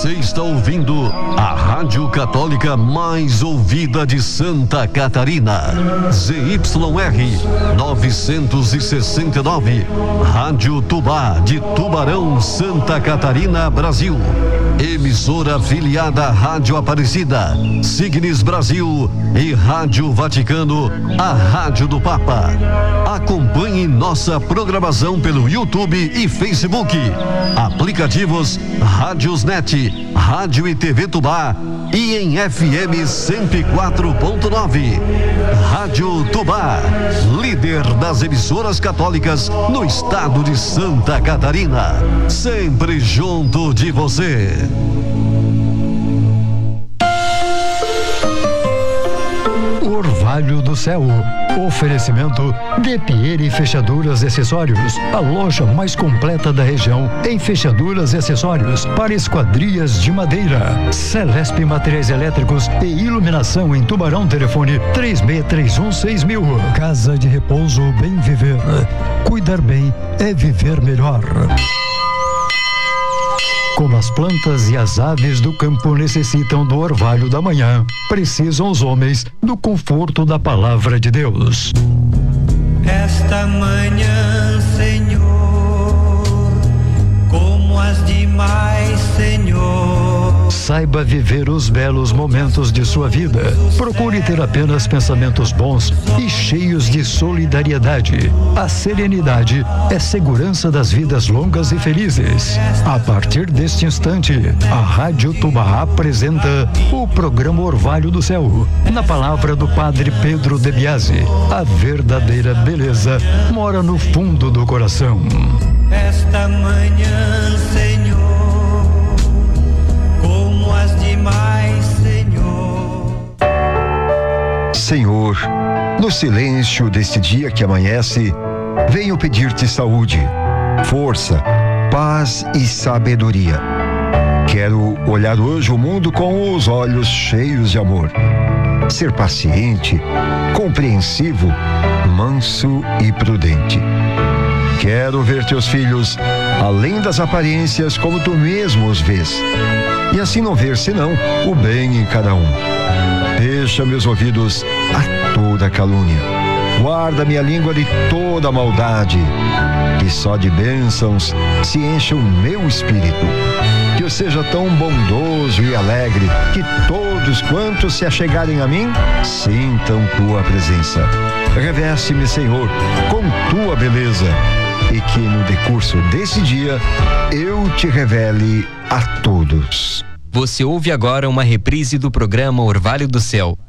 Você está ouvindo a Rádio Católica mais ouvida de Santa Catarina. ZYR 969. Rádio Tubá de Tubarão, Santa Catarina, Brasil. Emissora afiliada à Rádio Aparecida, Signes Brasil e Rádio Vaticano, a Rádio do Papa. Acompanhe nossa programação pelo YouTube e Facebook. Aplicativos Rádiosnet, Rádio e TV Tubá e em FM 104.9. Rádio Tubá, líder das emissoras católicas no estado de Santa Catarina. Sempre junto de você. Orvalho do Céu. Oferecimento De Pieri Fechaduras e Acessórios, a loja mais completa da região em fechaduras e acessórios para esquadrias de madeira. Celesp Materiais Elétricos e Iluminação em Tubarão. Telefone 36316000. Casa de Repouso Bem Viver. Cuidar bem é viver melhor. Como as plantas e as aves do campo necessitam do orvalho da manhã, precisam os homens do conforto da palavra de Deus. Esta manhã, Senhor, como as demais, Senhor. Saiba viver os belos momentos de sua vida. Procure ter apenas pensamentos bons e cheios de solidariedade. A serenidade é segurança das vidas longas e felizes. A partir deste instante, a Rádio Tubá apresenta o programa Orvalho do Céu. Na palavra do Padre Pedro De Biasi, a verdadeira beleza mora no fundo do coração. Esta manhã, Senhor, como as demais, Senhor. Senhor, no silêncio deste dia que amanhece, venho pedir-te saúde, força, paz e sabedoria. Quero olhar hoje o mundo com os olhos cheios de amor. Ser paciente, compreensivo, manso e prudente. Quero ver teus filhos, além das aparências, como tu mesmo os vês. E assim não ver senão o bem em cada um. Fecha meus ouvidos a toda calúnia. Guarda minha língua de toda maldade. Que só de bênçãos se encha o meu espírito. Que eu seja tão bondoso e alegre que todos quantos se achegarem a mim sintam tua presença. Reveste-me, Senhor, com tua beleza, e que no decurso desse dia eu te revele a todos. Você ouve agora uma reprise do programa Orvalho do Céu.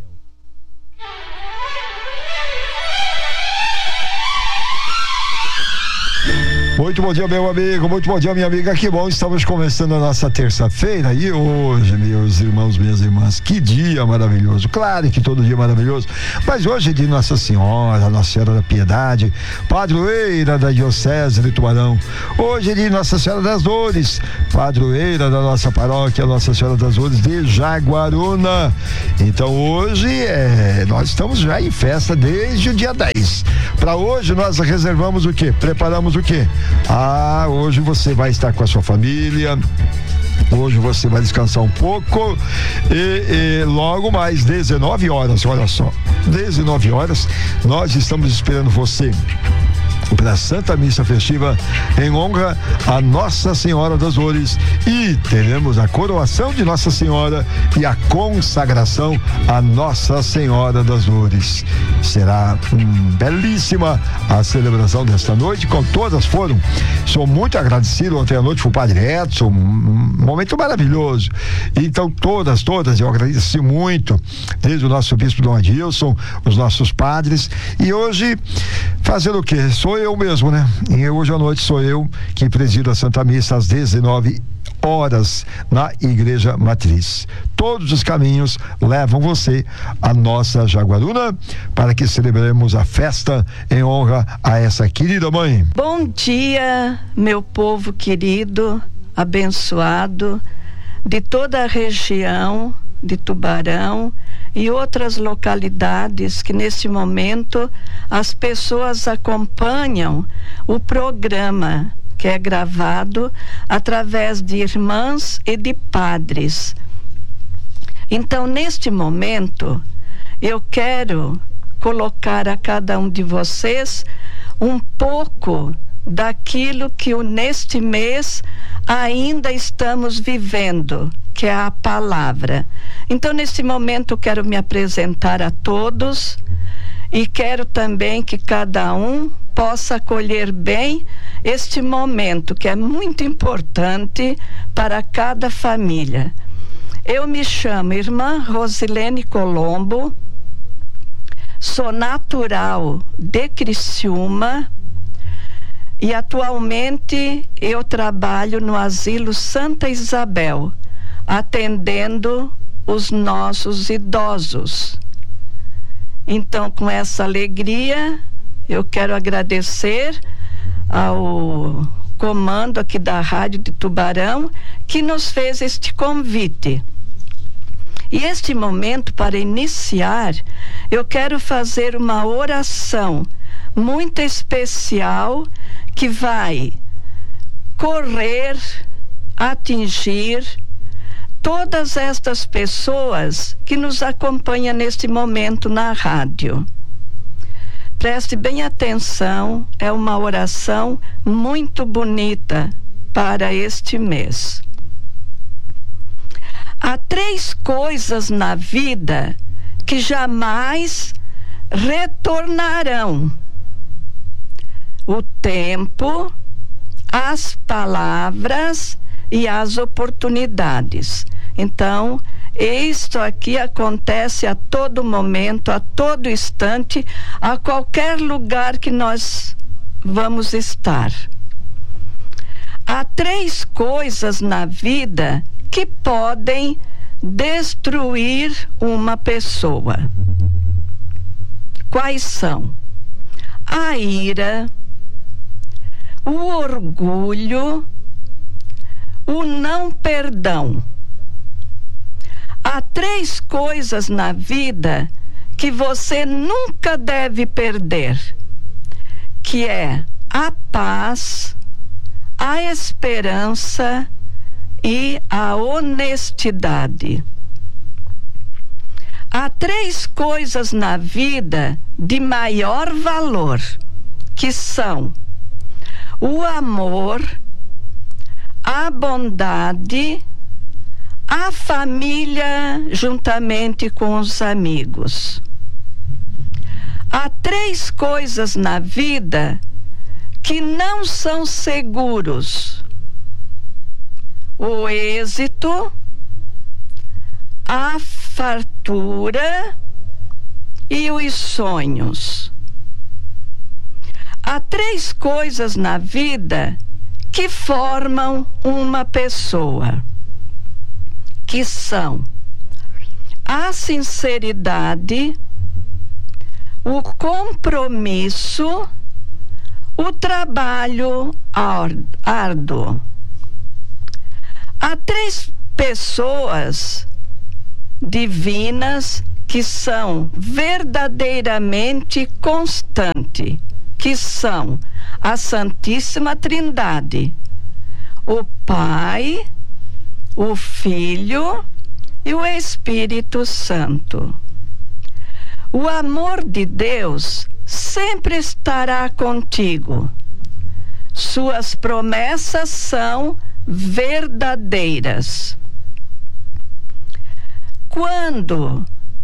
Muito bom dia, meu amigo, muito bom dia, minha amiga. Que bom, estamos começando a nossa terça-feira e hoje, meus irmãos, minhas irmãs, que dia maravilhoso. Claro que todo dia é maravilhoso, mas hoje é de Nossa Senhora, Nossa Senhora da Piedade, padroeira da Diocese de Tubarão. Hoje é de Nossa Senhora das Dores, padroeira da nossa paróquia, Nossa Senhora das Dores de Jaguaruna. Então hoje nós estamos já em festa desde o dia 10. Para hoje nós reservamos o quê? Preparamos o quê? Hoje você vai estar com a sua família. Hoje você vai descansar um pouco e logo mais 19 horas, olha só, 19 horas, nós estamos esperando você para a Santa Missa Festiva em honra a Nossa Senhora das Dores, e teremos a coroação de Nossa Senhora e a consagração a Nossa Senhora das Dores. Será belíssima a celebração desta noite, com todas foram. Sou muito agradecido, ontem à noite foi o Padre Edson, um momento maravilhoso. Então todas eu agradeci muito, desde o nosso bispo Dom Adilson, os nossos padres, e hoje fazer o quê? Sou eu mesmo, né? E hoje à noite sou eu que presido a Santa Missa às 19 horas na Igreja Matriz. Todos os caminhos levam você à nossa Jaguaruna para que celebremos a festa em honra a essa querida mãe. Bom dia, meu povo querido, abençoado, de toda a região de Tubarão e outras localidades que nesse momento as pessoas acompanham o programa que é gravado através de irmãs e de padres. Então, neste momento, eu quero colocar a cada um de vocês um pouco daquilo que neste mês ainda estamos vivendo, que é a palavra. Então, neste momento, eu quero me apresentar a todos e quero também que cada um possa acolher bem este momento, que é muito importante para cada família. Eu me chamo Irmã Rosilene Colombo, sou natural de Criciúma e atualmente eu trabalho no Asilo Santa Isabel, atendendo os nossos idosos. Então, com essa alegria, eu quero agradecer ao comando aqui da Rádio de Tubarão, que nos fez este convite. E este momento, para iniciar, eu quero fazer uma oração muito especial que vai correr, atingir todas estas pessoas que nos acompanham neste momento na rádio. Preste bem atenção, é uma oração muito bonita para este mês. Há 3 coisas na vida que jamais retornarão: o tempo, as palavras e as oportunidades. Então, isto aqui acontece a todo momento, a todo instante, a qualquer lugar que nós vamos estar. Há 3 coisas na vida que podem destruir uma pessoa. Quais são? A ira, o orgulho, o não perdão. Há 3 coisas na vida que você nunca deve perder, que é a paz, a esperança e a honestidade. Há 3 coisas na vida de maior valor, que são o amor, a bondade, a família juntamente com os amigos. Há 3 coisas na vida que não são seguros: o êxito, a fartura e os sonhos. Há 3 coisas na vida que formam uma pessoa, que são a sinceridade, o compromisso, o trabalho árduo. Há 3 pessoas divinas que são verdadeiramente constantes, que são a Santíssima Trindade, o Pai, o Filho e o Espírito Santo. O amor de Deus sempre estará contigo. Suas promessas são verdadeiras. Quando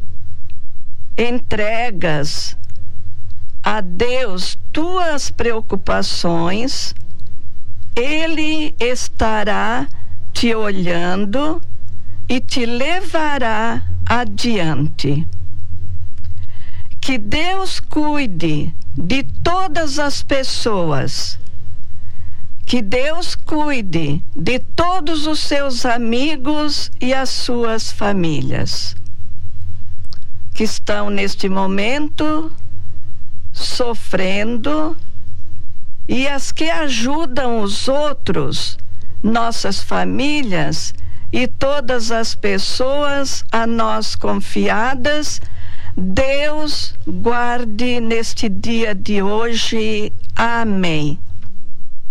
entregas a Deus tuas preocupações, Ele estará te olhando e te levará adiante. Que Deus cuide de todas as pessoas. Que Deus cuide de todos os seus amigos e as suas famílias que estão neste momento sofrendo, e as que ajudam os outros, nossas famílias e todas as pessoas a nós confiadas. Deus guarde neste dia de hoje. Amém.